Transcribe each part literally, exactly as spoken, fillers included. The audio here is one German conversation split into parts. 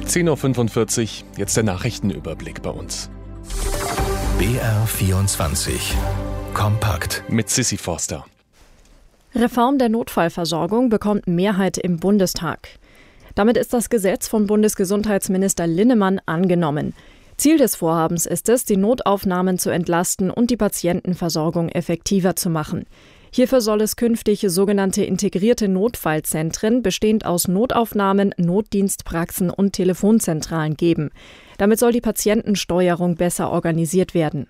zehn Uhr fünfundvierzig, jetzt der Nachrichtenüberblick bei uns. B R vierundzwanzig Kompakt Mit Sissi Forster. Reform der Notfallversorgung bekommt Mehrheit im Bundestag. Damit ist das Gesetz von Bundesgesundheitsminister Linnemann angenommen. Ziel des Vorhabens ist es, die Notaufnahmen zu entlasten und die Patientenversorgung effektiver zu machen. Hierfür soll es künftig sogenannte integrierte Notfallzentren, bestehend aus Notaufnahmen, Notdienstpraxen und Telefonzentralen geben. Damit soll die Patientensteuerung besser organisiert werden.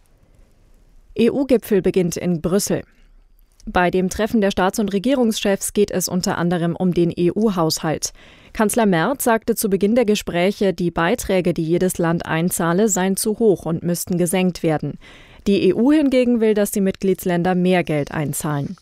E U-Gipfel beginnt in Brüssel. Bei dem Treffen der Staats- und Regierungschefs geht es unter anderem um den E U-Haushalt. Kanzler Merz sagte zu Beginn der Gespräche, die Beiträge, die jedes Land einzahle, seien zu hoch und müssten gesenkt werden. Die E U hingegen will, dass die Mitgliedsländer mehr Geld einzahlen.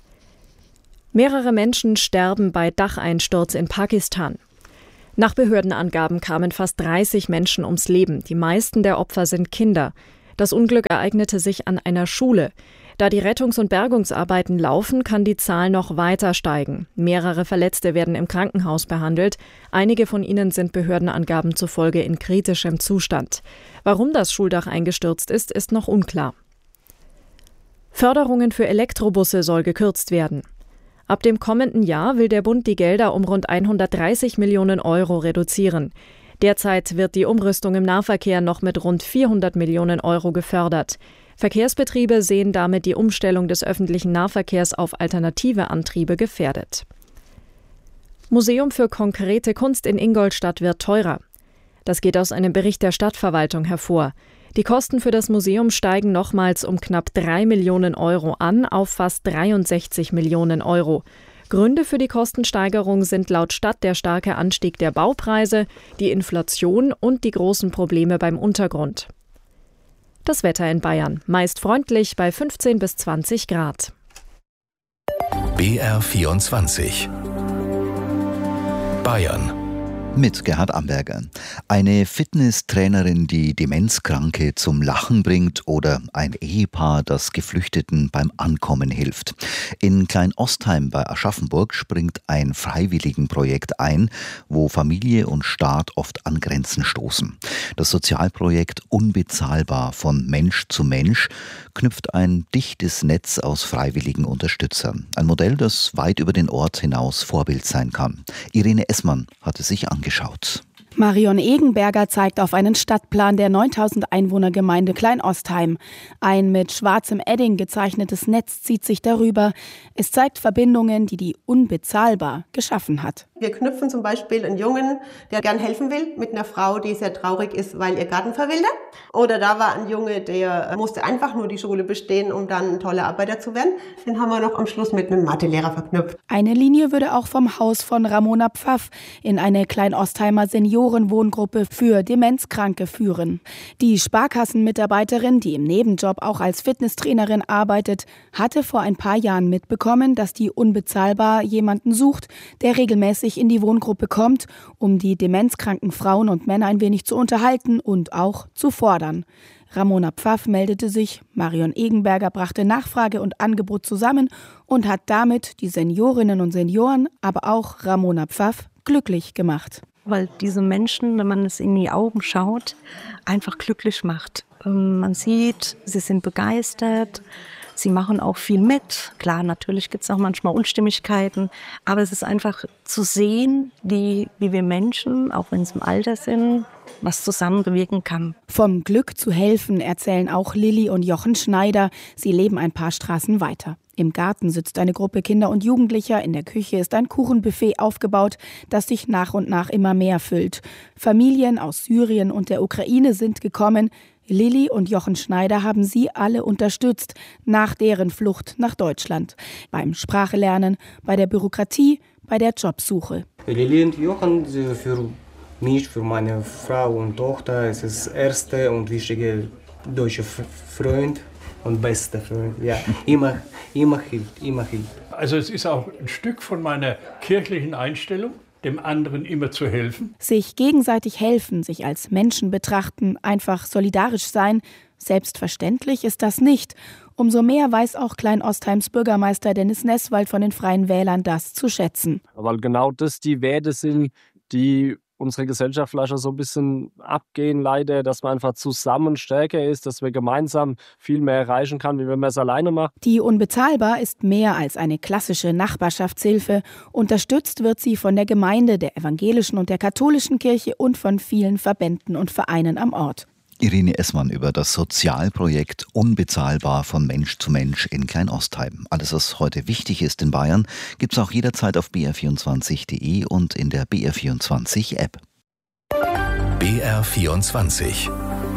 Mehrere Menschen sterben bei Dacheinsturz in Pakistan. Nach Behördenangaben kamen fast dreißig Menschen ums Leben. Die meisten der Opfer sind Kinder. Das Unglück ereignete sich an einer Schule. Da die Rettungs- und Bergungsarbeiten laufen, kann die Zahl noch weiter steigen. Mehrere Verletzte werden im Krankenhaus behandelt. Einige von ihnen sind Behördenangaben zufolge in kritischem Zustand. Warum das Schuldach eingestürzt ist, ist noch unklar. Förderungen für Elektrobusse soll gekürzt werden. Ab dem kommenden Jahr will der Bund die Gelder um rund hundertdreißig Millionen Euro reduzieren. Derzeit wird die Umrüstung im Nahverkehr noch mit rund vierhundert Millionen Euro gefördert. Verkehrsbetriebe sehen damit die Umstellung des öffentlichen Nahverkehrs auf alternative Antriebe gefährdet. Museum für konkrete Kunst in Ingolstadt wird teurer. Das geht aus einem Bericht der Stadtverwaltung hervor. Die Kosten für das Museum steigen nochmals um knapp drei Millionen Euro an auf fast dreiundsechzig Millionen Euro. Gründe für die Kostensteigerung sind laut Stadt der starke Anstieg der Baupreise, die Inflation und die großen Probleme beim Untergrund. Das Wetter in Bayern, meist freundlich bei fünfzehn bis zwanzig Grad. B R vierundzwanzig Bayern mit Gerhard Amberger. Eine Fitnesstrainerin, die Demenzkranke zum Lachen bringt, oder ein Ehepaar, das Geflüchteten beim Ankommen hilft. In Kleinostheim bei Aschaffenburg springt ein Freiwilligenprojekt ein, wo Familie und Staat oft an Grenzen stoßen. Das Sozialprojekt Unbezahlbar von Mensch zu Mensch knüpft ein dichtes Netz aus freiwilligen Unterstützern. Ein Modell, das weit über den Ort hinaus Vorbild sein kann. Irene Essmann hat es sich angeschaut. Marion Egenberger zeigt auf einen Stadtplan der neuntausend Einwohnergemeinde Kleinostheim. Ein mit schwarzem Edding gezeichnetes Netz zieht sich darüber. Es zeigt Verbindungen, die die Unbezahlbar geschaffen hat. Wir knüpfen zum Beispiel einen Jungen, der gern helfen will, mit einer Frau, die sehr traurig ist, weil ihr Garten verwildert. Oder da war ein Junge, der musste einfach nur die Schule bestehen, um dann ein toller Arbeiter zu werden. Den haben wir noch am Schluss mit einem Mathelehrer verknüpft. Eine Linie würde auch vom Haus von Ramona Pfaff in eine Kleinostheimer Seniorenwohngruppe für Demenzkranke führen. Die Sparkassenmitarbeiterin, die im Nebenjob auch als Fitnesstrainerin arbeitet, hatte vor ein paar Jahren mitbekommen, dass die Unbezahlbar jemanden sucht, der regelmäßig in die Wohngruppe kommt, um die demenzkranken Frauen und Männer ein wenig zu unterhalten und auch zu fordern. Ramona Pfaff meldete sich, Marion Egenberger brachte Nachfrage und Angebot zusammen und hat damit die Seniorinnen und Senioren, aber auch Ramona Pfaff glücklich gemacht. Weil diese Menschen, wenn man es in die Augen schaut, einfach glücklich macht. Man sieht, sie sind begeistert. Sie machen auch viel mit. Klar, natürlich gibt es auch manchmal Unstimmigkeiten, aber es ist einfach zu sehen, wie, wie wir Menschen, auch wenn sie im Alter sind, was zusammen bewirken kann. Vom Glück zu helfen erzählen auch Lilly und Jochen Schneider. Sie leben ein paar Straßen weiter. Im Garten sitzt eine Gruppe Kinder und Jugendlicher. In der Küche ist ein Kuchenbuffet aufgebaut, das sich nach und nach immer mehr füllt. Familien aus Syrien und der Ukraine sind gekommen. Lilly und Jochen Schneider haben sie alle unterstützt nach deren Flucht nach Deutschland. Beim Sprachelernen, bei der Bürokratie, bei der Jobsuche. Lilly und Jochen, für mich, für meine Frau und Tochter, ist das erste und wichtige deutsche Freund und bester Freund. Ja, immer, immer hilft, immer hilft. Also es ist auch ein Stück von meiner kirchlichen Einstellung, dem anderen immer zu helfen. Sich gegenseitig helfen, sich als Menschen betrachten, einfach solidarisch sein, selbstverständlich ist das nicht. Umso mehr weiß auch Kleinostheims Bürgermeister Dennis Nesswald von den Freien Wählern das zu schätzen. Weil genau das die Werte sind, die unsere Gesellschaft vielleicht auch so ein bisschen abgehen leider, dass man einfach zusammen stärker ist, dass wir gemeinsam viel mehr erreichen kann, wie wenn man es alleine macht. Die Unbezahlbar ist mehr als eine klassische Nachbarschaftshilfe. Unterstützt wird sie von der Gemeinde, der evangelischen und der katholischen Kirche und von vielen Verbänden und Vereinen am Ort. Irene Essmann über das Sozialprojekt Unbezahlbar von Mensch zu Mensch in Kleinostheim. Alles, was heute wichtig ist in Bayern, gibt es auch jederzeit auf b r vierundzwanzig punkt d e und in der B R vierundzwanzig App. B R vierundzwanzig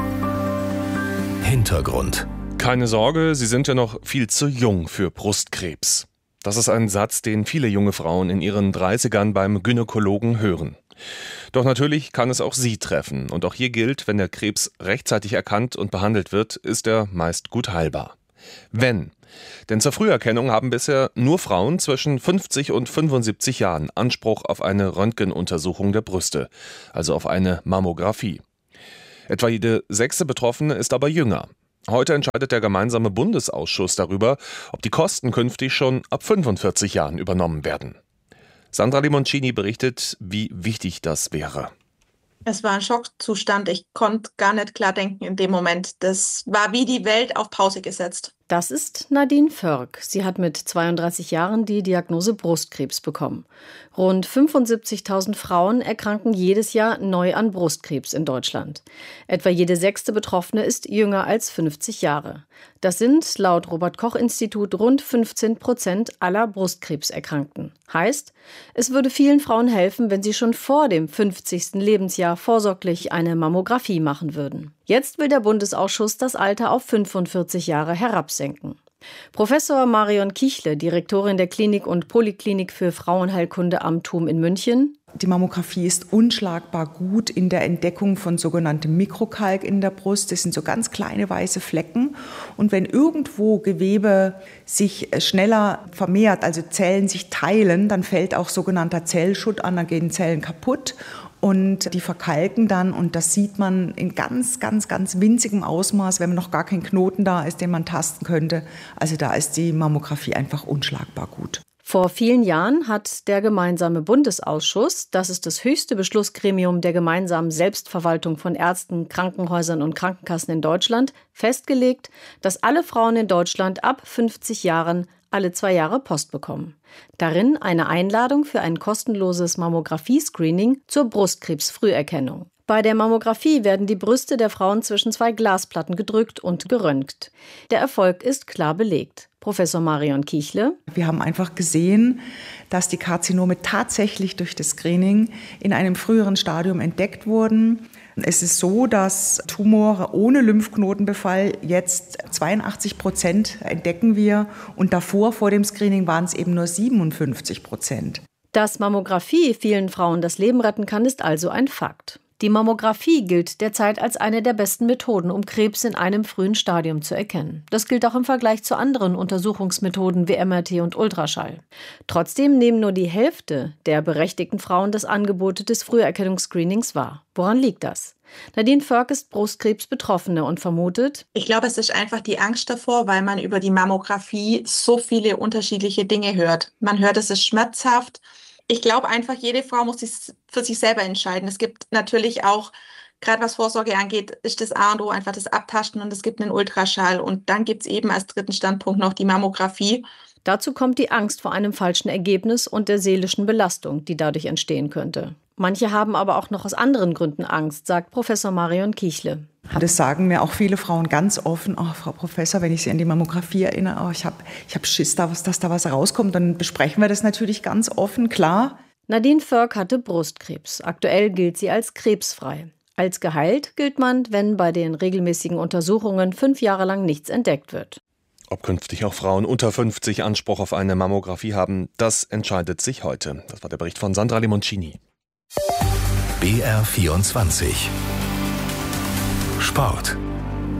Hintergrund. Keine Sorge, Sie sind ja noch viel zu jung für Brustkrebs. Das ist ein Satz, den viele junge Frauen in ihren dreißigern beim Gynäkologen hören. Doch natürlich kann es auch Sie treffen. Und auch hier gilt, wenn der Krebs rechtzeitig erkannt und behandelt wird, ist er meist gut heilbar. Wenn. Denn zur Früherkennung haben bisher nur Frauen zwischen fünfzig und fünfundsiebzig Jahren Anspruch auf eine Röntgenuntersuchung der Brüste, also auf eine Mammographie. Etwa jede sechste Betroffene ist aber jünger. Heute entscheidet der gemeinsame Bundesausschuss darüber, ob die Kosten künftig schon ab fünfundvierzig Jahren übernommen werden. Sandra Limoncini berichtet, wie wichtig das wäre. Es war ein Schockzustand. Ich konnte gar nicht klar denken in dem Moment. Das war wie die Welt auf Pause gesetzt. Das ist Nadine Förk. Sie hat mit zweiunddreißig Jahren die Diagnose Brustkrebs bekommen. Rund fünfundsiebzigtausend Frauen erkranken jedes Jahr neu an Brustkrebs in Deutschland. Etwa jede sechste Betroffene ist jünger als fünfzig Jahre. Das sind laut Robert-Koch-Institut rund fünfzehn Prozent aller Brustkrebserkrankten. Heißt, es würde vielen Frauen helfen, wenn sie schon vor dem fünfzigsten Lebensjahr vorsorglich eine Mammographie machen würden. Jetzt will der Bundesausschuss das Alter auf fünfundvierzig Jahre herabsenken. Professor Marion Kichle, Direktorin der Klinik und Poliklinik für Frauenheilkunde am TUM in München. Die Mammographie ist unschlagbar gut in der Entdeckung von sogenanntem Mikrokalk in der Brust. Das sind so ganz kleine weiße Flecken. Und wenn irgendwo Gewebe sich schneller vermehrt, also Zellen sich teilen, dann fällt auch sogenannter Zellschutt an, dann gehen Zellen kaputt. Und die verkalken dann und das sieht man in ganz, ganz, ganz winzigem Ausmaß, wenn noch gar kein Knoten da ist, den man tasten könnte. Also da ist die Mammographie einfach unschlagbar gut. Vor vielen Jahren hat der gemeinsame Bundesausschuss, das ist das höchste Beschlussgremium der gemeinsamen Selbstverwaltung von Ärzten, Krankenhäusern und Krankenkassen in Deutschland, festgelegt, dass alle Frauen in Deutschland ab fünfzig Jahren alle zwei Jahre Post bekommen. Darin eine Einladung für ein kostenloses Mammographie-Screening zur Brustkrebsfrüherkennung. Bei der Mammographie werden die Brüste der Frauen zwischen zwei Glasplatten gedrückt und geröntgt. Der Erfolg ist klar belegt. Professor Marion Kichle. Wir haben einfach gesehen, dass die Karzinome tatsächlich durch das Screening in einem früheren Stadium entdeckt wurden. Es ist so, dass Tumore ohne Lymphknotenbefall jetzt zweiundachtzig Prozent entdecken wir und davor, vor dem Screening, waren es eben nur siebenundfünfzig Prozent. Dass Mammographie vielen Frauen das Leben retten kann, ist also ein Fakt. Die Mammographie gilt derzeit als eine der besten Methoden, um Krebs in einem frühen Stadium zu erkennen. Das gilt auch im Vergleich zu anderen Untersuchungsmethoden wie M R T und Ultraschall. Trotzdem nehmen nur die Hälfte der berechtigten Frauen das Angebot des Früherkennungsscreenings wahr. Woran liegt das? Nadine Förk ist Brustkrebs-Betroffene und vermutet: Ich glaube, es ist einfach die Angst davor, weil man über die Mammographie so viele unterschiedliche Dinge hört. Man hört, es ist schmerzhaft. Ich glaube einfach, jede Frau muss sich für sich selber entscheiden. Es gibt natürlich auch, gerade was Vorsorge angeht, ist das A und O einfach das Abtasten und es gibt einen Ultraschall. Und dann gibt es eben als dritten Standpunkt noch die Mammographie. Dazu kommt die Angst vor einem falschen Ergebnis und der seelischen Belastung, die dadurch entstehen könnte. Manche haben aber auch noch aus anderen Gründen Angst, sagt Professor Marion Kichle. Das sagen mir auch viele Frauen ganz offen: Oh, Frau Professor, wenn ich Sie an die Mammographie erinnere, oh, ich habe ich hab Schiss, dass da was rauskommt. Dann besprechen wir das natürlich ganz offen, klar. Nadine Förk hatte Brustkrebs. Aktuell gilt sie als krebsfrei. Als geheilt gilt man, wenn bei den regelmäßigen Untersuchungen fünf Jahre lang nichts entdeckt wird. Ob künftig auch Frauen unter fünfzig Anspruch auf eine Mammographie haben, das entscheidet sich heute. Das war der Bericht von Sandra Limoncini. B R vierundzwanzig Sport.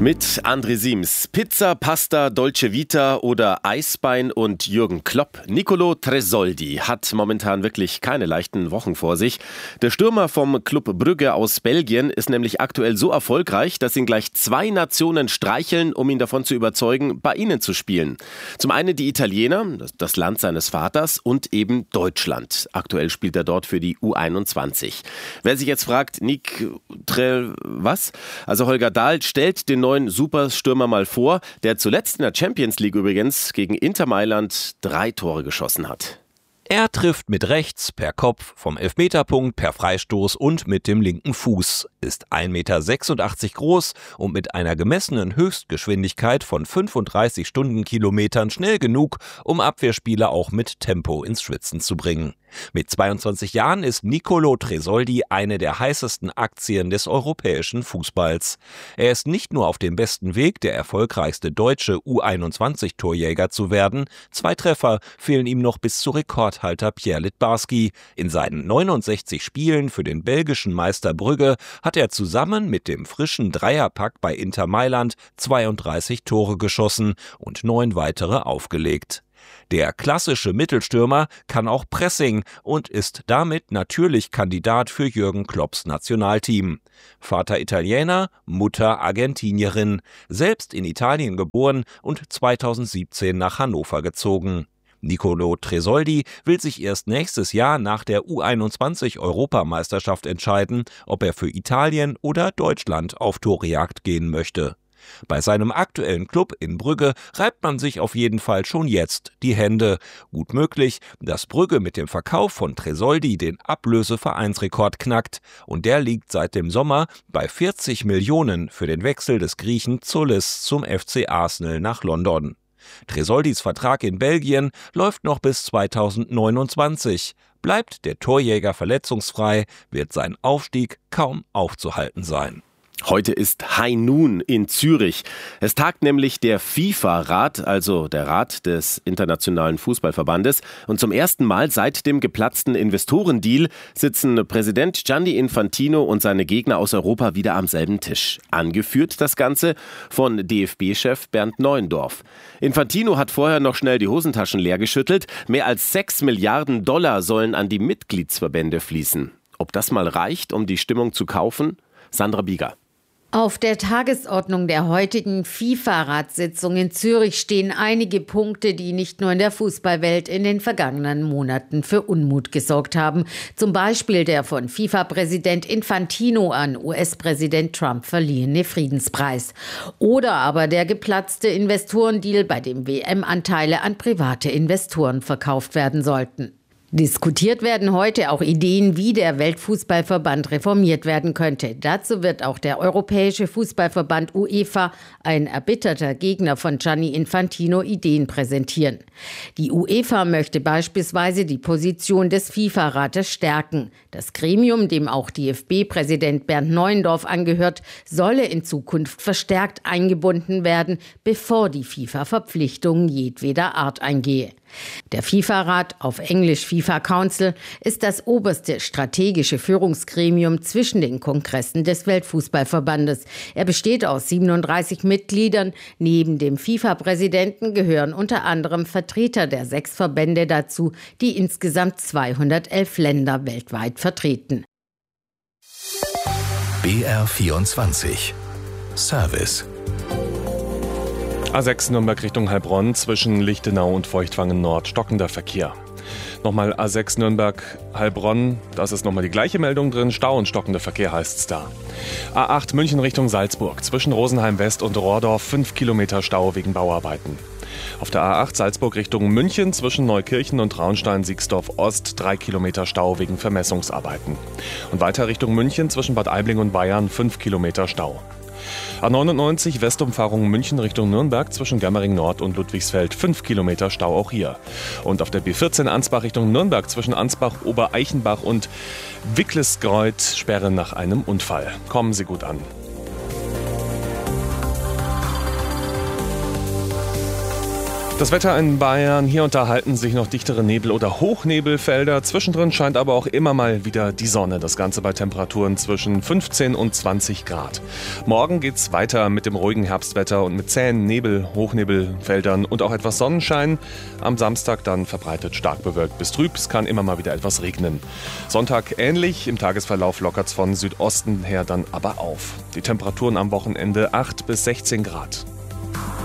Mit André Siems. Pizza, Pasta, Dolce Vita oder Eisbein und Jürgen Klopp. Nicolo Tresoldi hat momentan wirklich keine leichten Wochen vor sich. Der Stürmer vom Club Brugge aus Belgien ist nämlich aktuell so erfolgreich, dass ihn gleich zwei Nationen streicheln, um ihn davon zu überzeugen, bei ihnen zu spielen. Zum einen die Italiener, das Land seines Vaters, und eben Deutschland. Aktuell spielt er dort für die U einundzwanzig. Wer sich jetzt fragt, Nick Tre... was? Also Holger Dahl stellt den neuen Superstürmer mal vor, der zuletzt in der Champions League übrigens gegen Inter Mailand drei Tore geschossen hat. Er trifft mit rechts, per Kopf, vom Elfmeterpunkt, per Freistoß und mit dem linken Fuß, ist ein Meter sechsundachtzig groß und mit einer gemessenen Höchstgeschwindigkeit von fünfunddreißig Stundenkilometern schnell genug, um Abwehrspieler auch mit Tempo ins Schwitzen zu bringen. Mit zweiundzwanzig Jahren ist Nicolo Tresoldi eine der heißesten Aktien des europäischen Fußballs. Er ist nicht nur auf dem besten Weg, der erfolgreichste deutsche U einundzwanzig-Torjäger zu werden, zwei Treffer fehlen ihm noch bis zu Rekordhalter Pierre Littbarski. In seinen neunundsechzig Spielen für den belgischen Meister Brugge hat er zusammen mit dem frischen Dreierpack bei Inter Mailand zweiunddreißig Tore geschossen und neun weitere aufgelegt. Der klassische Mittelstürmer kann auch Pressing und ist damit natürlich Kandidat für Jürgen Klopps Nationalteam. Vater Italiener, Mutter Argentinierin, selbst in Italien geboren und zweitausendsiebzehn nach Hannover gezogen. Nicolo Tresoldi will sich erst nächstes Jahr nach der U einundzwanzig-Europameisterschaft entscheiden, ob er für Italien oder Deutschland auf Torejagd gehen möchte. Bei seinem aktuellen Club in Brugge reibt man sich auf jeden Fall schon jetzt die Hände. Gut möglich, dass Brugge mit dem Verkauf von Tresoldi den Ablösevereinsrekord knackt. Und der liegt seit dem Sommer bei vierzig Millionen für den Wechsel des Griechen Zoulis zum F C Arsenal nach London. Tresoldis Vertrag in Belgien läuft noch bis zweitausendneunundzwanzig. Bleibt der Torjäger verletzungsfrei, wird sein Aufstieg kaum aufzuhalten sein. Heute ist High Noon in Zürich. Es tagt nämlich der FIFA-Rat, also der Rat des Internationalen Fußballverbandes. Und zum ersten Mal seit dem geplatzten Investorendeal sitzen Präsident Gianni Infantino und seine Gegner aus Europa wieder am selben Tisch. Angeführt das Ganze von D F B-Chef Bernd Neuendorf. Infantino hat vorher noch schnell die Hosentaschen leer geschüttelt. Mehr als sechs Milliarden Dollar sollen an die Mitgliedsverbände fließen. Ob das mal reicht, um die Stimmung zu kaufen? Sandra Bieger. Auf der Tagesordnung der heutigen FIFA-Ratssitzung in Zürich stehen einige Punkte, die nicht nur in der Fußballwelt in den vergangenen Monaten für Unmut gesorgt haben. Zum Beispiel der von FIFA-Präsident Infantino an U S-Präsident Trump verliehene Friedenspreis. Oder aber der geplatzte Investorendeal, bei dem W M-Anteile an private Investoren verkauft werden sollten. Diskutiert werden heute auch Ideen, wie der Weltfußballverband reformiert werden könnte. Dazu wird auch der Europäische Fußballverband UEFA, ein erbitterter Gegner von Gianni Infantino, Ideen präsentieren. Die UEFA möchte beispielsweise die Position des FIFA-Rates stärken. Das Gremium, dem auch D F B-Präsident Bernd Neuendorf angehört, solle in Zukunft verstärkt eingebunden werden, bevor die FIFA Verpflichtungen jedweder Art eingehe. Der FIFA-Rat, auf Englisch FIFA Council, ist das oberste strategische Führungsgremium zwischen den Kongressen des Weltfußballverbandes. Er besteht aus siebenunddreißig Mitgliedern. Neben dem FIFA-Präsidenten gehören unter anderem Vertreter der sechs Verbände dazu, die insgesamt zweihundertelf Länder weltweit vertreten. B R vierundzwanzig Service. A sechs Nürnberg Richtung Heilbronn, zwischen Lichtenau und Feuchtwangen Nord stockender Verkehr. Nochmal A sechs Nürnberg Heilbronn, das ist nochmal die gleiche Meldung drin, Stau und stockender Verkehr heißt es da. A acht München Richtung Salzburg, zwischen Rosenheim West und Rohrdorf fünf Kilometer Stau wegen Bauarbeiten. Auf der A acht Salzburg Richtung München, zwischen Neukirchen und Traunstein-Siegsdorf Ost drei Kilometer Stau wegen Vermessungsarbeiten. Und weiter Richtung München, zwischen Bad Aibling und Bayern fünf Kilometer Stau. A neunundneunzig Westumfahrung München Richtung Nürnberg, zwischen Germering Nord und Ludwigsfeld fünf Kilometer Stau auch hier. Und auf der B vierzehn Ansbach Richtung Nürnberg, zwischen Ansbach, Obereichenbach und Wicklesgreuth Sperre nach einem Unfall. Kommen Sie gut an. Das Wetter in Bayern, hier und da halten sich noch dichtere Nebel- oder Hochnebelfelder. Zwischendrin scheint aber auch immer mal wieder die Sonne. Das Ganze bei Temperaturen zwischen fünfzehn und zwanzig Grad. Morgen geht's weiter mit dem ruhigen Herbstwetter und mit zähen Nebel-, Hochnebelfeldern und auch etwas Sonnenschein. Am Samstag dann verbreitet stark bewölkt bis trüb. Es kann immer mal wieder etwas regnen. Sonntag ähnlich. Im Tagesverlauf lockert's von Südosten her dann aber auf. Die Temperaturen am Wochenende acht bis sechzehn Grad.